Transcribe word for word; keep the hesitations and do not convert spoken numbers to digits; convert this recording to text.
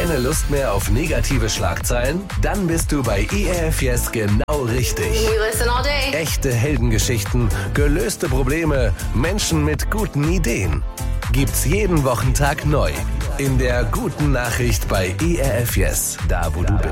keine Lust mehr auf negative Schlagzeilen? Dann bist du bei E R F Yes genau richtig. We listen all day. Echte Heldengeschichten, gelöste Probleme, Menschen mit guten Ideen. Gibt's jeden Wochentag neu. In der guten Nachricht bei E R F Yes, da wo du bist.